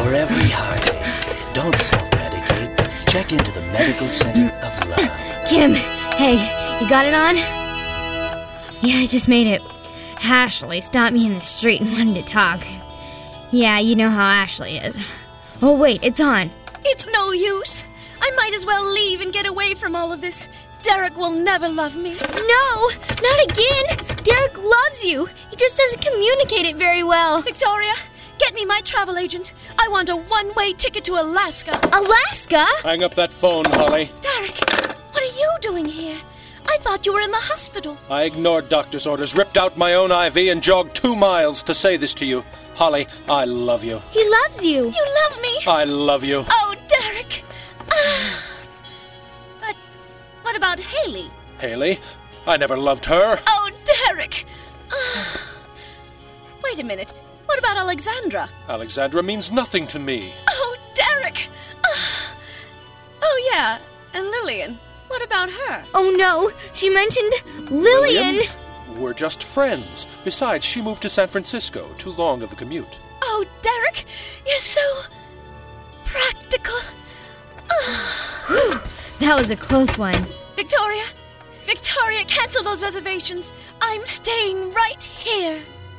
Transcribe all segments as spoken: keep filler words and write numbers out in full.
for every heartache. Don't self-medicate. Check into the Medical Center of Love. Kim, hey, you got it on? Yeah, I just made it. Ashley stopped me in the street and wanted to talk. Yeah, you know how Ashley is. Oh, wait, it's on. It's no use. I might as well leave and get away from all of this. Derek will never love me. No, not again. Derek loves you. He just doesn't communicate it very well. Victoria, get me my travel agent. I want a one-way ticket to Alaska. Alaska? Hang up that phone, Holly. Derek, what are you doing here? I thought you were in the hospital. I ignored doctor's orders, ripped out my own I V, and jogged two miles to say this to you. Holly, I love you. He loves you. You love me. I love you. Oh, Derek. Ah. But what about Haley? Haley? I never loved her. Oh, Derek. Ah. Wait a minute. What about Alexandra? Alexandra means nothing to me. Oh, Derek. Ah. Oh, yeah. And Lillian. What about her? Oh, no. She mentioned Lillian. Lillian? We're just friends. Besides, she moved to San Francisco. Too long of a commute. Oh, Derek, you're so practical. Whew, that was a close one. Victoria, Victoria, cancel those reservations. I'm staying right here.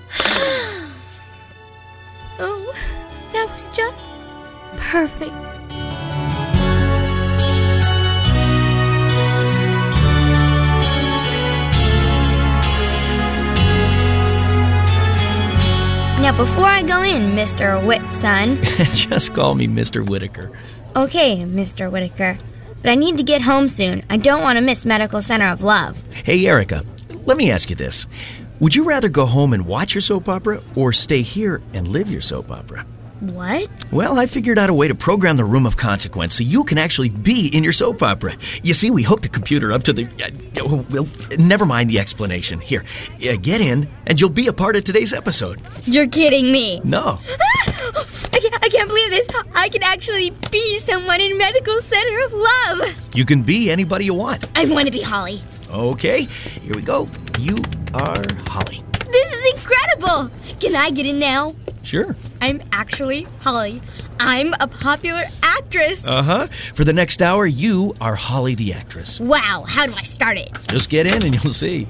Oh, that was just perfect. Now, before I go in, Mister Whitson... Just call me Mister Whitaker. Okay, Mister Whitaker. But I need to get home soon. I don't want to miss Medical Center of Love. Hey, Erica, let me ask you this. Would you rather go home and watch your soap opera or stay here and live your soap opera? What? Well, I figured out a way to program the room of consequence so you can actually be in your soap opera. You see, we hooked the computer up to the... Uh, well, never mind the explanation. Here, uh, get in, and you'll be a part of today's episode. You're kidding me. No. I can't, I can't believe this. I can actually be someone in Medical Center of Love. You can be anybody you want. I want to be Holly. Okay, here we go. You are Holly. This is incredible. Can I get in now? Sure. I'm actually Holly. I'm a popular actress. Uh-huh. For the next hour, you are Holly the actress. Wow, how do I start it? Just get in and you'll see.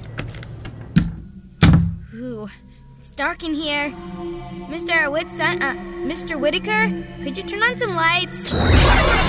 Ooh, it's dark in here. Mister Whitson, uh, Mister Whitaker, could you turn on some lights?